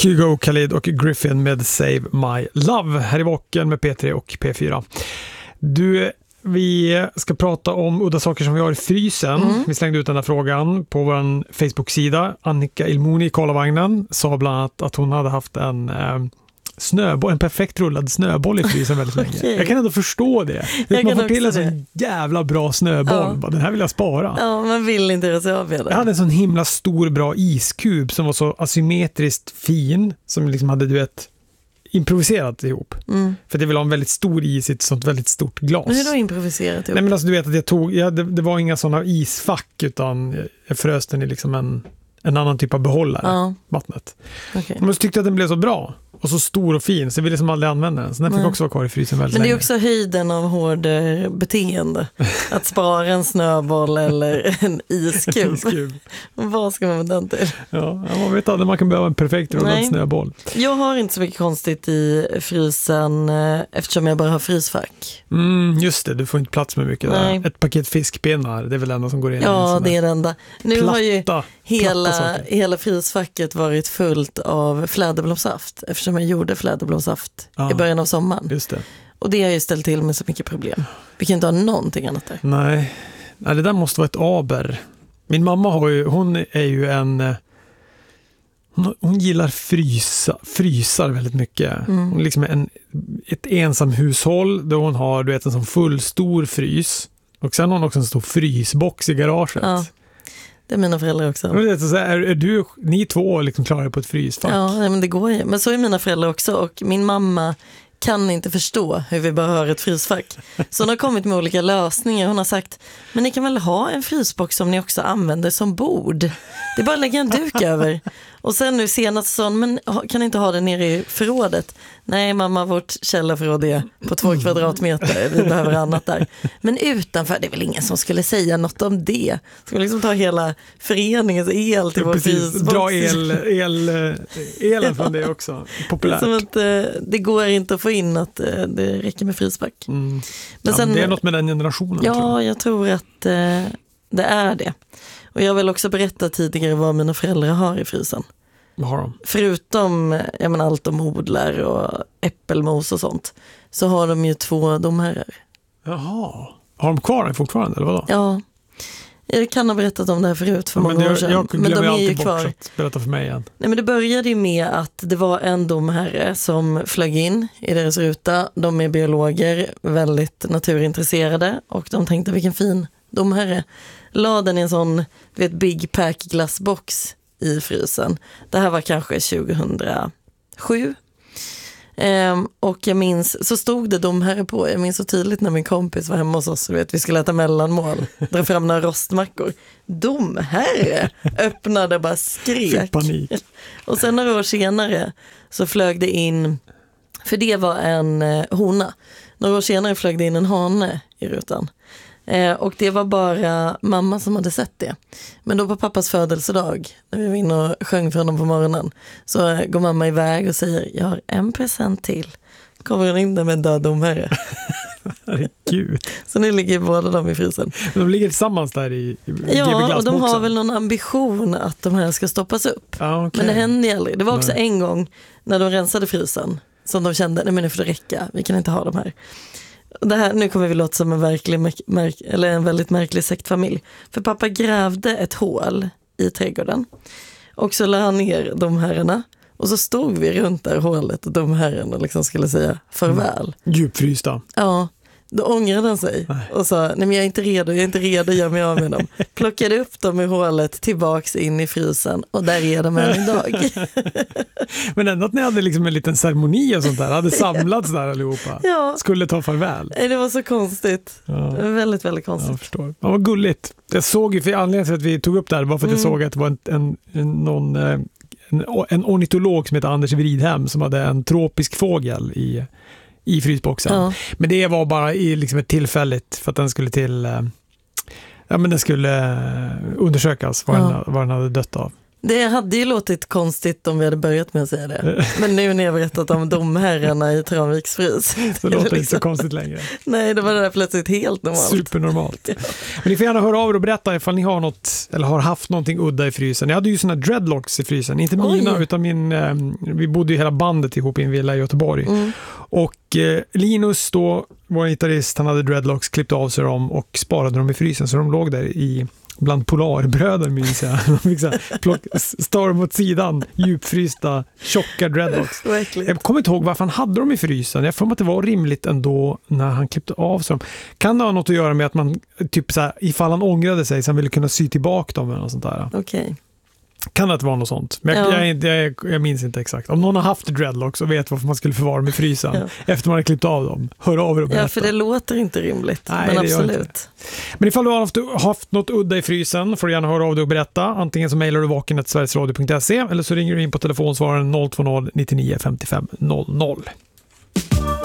Kygo, Khalid och Griffin med Save My Love här i Vaken med P3 och P4. Du, vi ska prata om udda saker som vi har i frysen. Vi slängde ut den här frågan på vår Facebook-sida. Annika Ilmoni i Karlavagnen sa bland annat att hon hade haft en perfekt rullad snöboll i frysen väldigt länge. Okay. Jag kan ändå förstå det. Man får till en sån jävla bra snöboll. Ja. Den här vill jag spara. Ja, man vill inte göra sig av med det. Jag hade en sån himla stor bra iskub som var så asymmetriskt fin, som liksom hade, du vet, improviserat ihop. För det vill ha en väldigt stor is i ett sånt väldigt stort glas. Men hur då improviserat ihop? Nej, men alltså, du vet att det var inga såna isfack, utan jag frös den i liksom en annan typ av behållare, vattnet. Okay. Men så tyckte jag att den blev så bra och så stor och fin, så jag ville liksom aldrig använda den. Så den fick också vara kvar i frysen väldigt länge. Men det är också höjden av hård beteende. Att spara en snöboll eller en iskub. Vad ska man med den till? Ja, man vet aldrig, man kan behöva en perfekt rullad snöboll. Jag har inte så mycket konstigt i frysen eftersom jag bara har frysfack. Just det, du får inte plats med mycket där. Ett paket fiskpinnar, det är väl det enda som går in. Ja, det är det enda. Nu har ju hela frysfacket varit fullt av fläderblomsaft, eftersom jag gjorde fläderblomsaft i början av sommaren. Just det. Och det har ju ställt till med så mycket problem. Vi kan inte ha någonting annat där. Nej, det där måste vara ett aber. Min mamma hon är ju hon gillar frysar väldigt mycket. Hon är liksom ett ensam hushåll där hon har, du vet, en sån full stor frys. Och sen har hon också en stor frysbox i garaget. Ja. Det är mina föräldrar också. Ni två liksom klarar på ett frysfack? Ja, men det går ju. Men så är mina föräldrar också. Och min mamma kan inte förstå hur vi bara har ett frysfack. Så hon har kommit med olika lösningar. Hon har sagt, men ni kan väl ha en frysbox som ni också använder som bord. Det är bara att lägga en duk över. Och sen nu senast sa hon, men kan ni inte ha det nere i förrådet? Nej mamma, vårt källarförråd är på 2 kvadratmeter. Vi behöver annat där. Men utanför, det är väl ingen som skulle säga något om det. Ska vi liksom ta hela föreningens el till vår frysbox? Dra elen från det också. Populärt. Som att det går inte att få in att det räcker med frysback. Men sen, det är något med den generationen. Ja, jag tror att det är det. Och jag vill också berätta tidigare vad mina föräldrar har i frysen. Vad har de? Förutom allt de odlar och äppelmos och sånt, så har de ju 2 domherrar. Jaha. Har de kvar den fortfarande, eller vadå? Ja. Jag kan ha berättat om det här förut för många år sedan. Men de är ju kvar. Bort, berätta för mig igen. Nej, men det började ju med att det var en domherre som flög in i deras ruta. De är biologer, väldigt naturintresserade, och de tänkte vilken fin domherre. La den i en sån, Big Pack glassbox i frysen. Det här var kanske 2007. Och jag minns, så stod det domherre på. Jag minns så tydligt när min kompis var hemma hos oss. Vi skulle äta mellanmål. Dra fram några rostmackor. Domherre öppnade, bara skrek. Panik. Och sen några år senare så flög det in, för det var en hona. Några år senare flög det in en hane i rutan. Och det var bara mamma som hade sett det. Men då på pappas födelsedag, när vi var inne och sjöng för honom på morgonen, så går mamma iväg och säger, jag har en present till. Kommer hon in där med en död domherre. Herregud. Så nu ligger båda de i frysen. De ligger tillsammans där i Ja, och de har väl någon ambition att de här ska stoppas upp. Okay. Men det hände aldrig. Det var också en gång när de rensade frysen som de kände, nej men nu får det räcka, vi kan inte ha de här. Det här, nu kommer vi låta som en en väldigt märklig sektfamilj. För pappa grävde ett hål i trädgården. Och så la han ner de herrarna. Och så stod vi runt där hålet och de herrarna liksom skulle säga farväl. Djupfrysta. Ja, då ångrade han sig och sa, nej men jag är inte redo, gör mig av med dem. Plockade upp dem i hålet tillbaks in i frysen och där är de än idag. Men ändå att ni hade liksom en liten ceremoni och sånt där, hade samlats där allihopa. Ja. Skulle ta farväl. Nej, det var så konstigt. Ja. Väldigt, väldigt konstigt. Jag förstår. Ja, vad gulligt. Jag såg ju, för anledningen till att vi tog upp det här var för att jag såg att det var en ornitolog som heter Anders Vridhem som hade en tropisk fågel i frysboxen. Ja. Men det var bara liksom ett tillfälligt för att den skulle till den skulle undersökas vad den hade dött av. Det hade ju låtit konstigt om vi hade börjat med att säga det. Men nu när jag berättat om domherrarna i Tranviks frys. Så låter det inte så konstigt längre. Nej, det var det där plötsligt helt normalt. Supernormalt. Ja. Men ni får gärna höra av er och berätta ifall ni har något eller har haft någonting udda i frysen. Jag hade ju såna dreadlocks i frysen. Inte mina utan vi bodde ju hela bandet ihop i en villa i Göteborg. Och Linus då, vår gitarrist, han hade dreadlocks, klippte av sig dem och sparade dem i frysen så de låg där bland polarbröder minns jag. Storm åt sidan, djupfrysta, tjocka dreadlocks. Jag kommer inte ihåg varför han hade dem i frysen. Jag får mig att det var rimligt ändå när han klippte av sig dem. Kan det ha något att göra med att man typ så här, ifall han ångrade sig så han ville kunna sy tillbaka dem eller något sånt där? Okej. Kan det vara något sånt? Men jag minns inte exakt. Om någon har haft dreadlocks och vet varför man skulle förvara dem i frysen efter man har klippt av dem, hör av er och berätta. Ja, för det låter inte rimligt. Nej, men absolut. Men ifall du har haft något udda i frysen får du gärna höra av dig och berätta. Antingen så mejlar du vaken@sverigesradio.se eller så ringer du in på telefonsvararen 020 99 55 00.